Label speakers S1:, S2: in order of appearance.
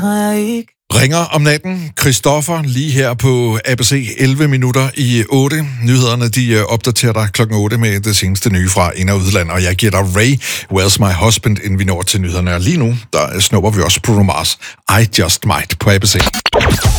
S1: Ringer om natten. Christoffer lige her på ABC 11 minutter i 8. Nyhederne de opdaterer dig klokken 8 med det seneste nye fra ind- og udland. Og jeg giver dig Ray, Where's My Husband, inden vi når til nyhederne. Og lige nu, der snupper vi også Bruno Mars, I Just Might på ABC.